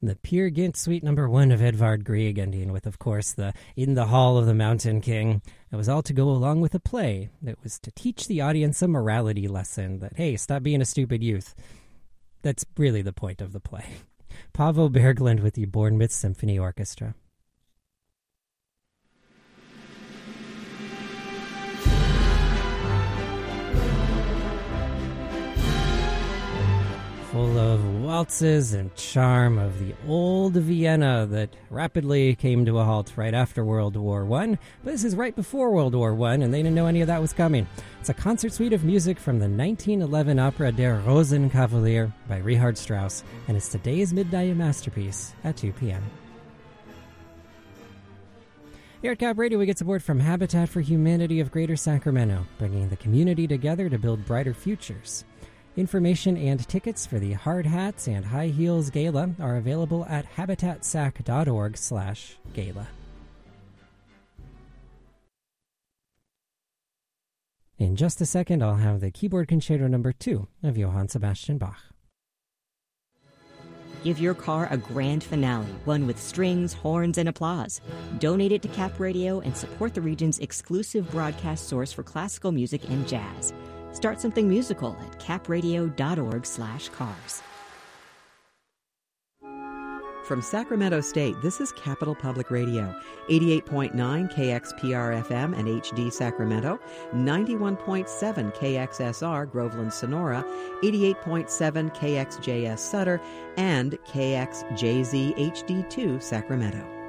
The Peer Gynt Suite No. 1 of Edvard Grieg, ending with, of course, the In the Hall of the Mountain King. It was all to go along with a play that was to teach the audience a morality lesson that, hey, stop being a stupid youth. That's really the point of the play. Paavo Berglund with the Bournemouth Symphony Orchestra. Full of waltzes and charm of the old Vienna that rapidly came to a halt right after World War I. But this is right before World War I, and they didn't know any of that was coming. It's a concert suite of music from the 1911 opera Der Rosenkavalier by Richard Strauss, and it's today's midnight masterpiece at 2 p.m. Here at Cap Radio, we get support from Habitat for Humanity of Greater Sacramento, bringing the community together to build brighter futures. Information and tickets for the Hard Hats and High Heels Gala are available at habitatsac.org/gala. In just a second, I'll have the Keyboard Concerto No. 2 of Johann Sebastian Bach. Give your car a grand finale, one with strings, horns, and applause. Donate it to Cap Radio and support the region's exclusive broadcast source for classical music and jazz. Start something musical at capradio.org/cars. From Sacramento State, this is Capital Public Radio, 88.9 KXPR-FM and HD Sacramento, 91.7 KXSR Groveland Sonora, 88.7 KXJS Sutter, and KXJZ HD2 Sacramento.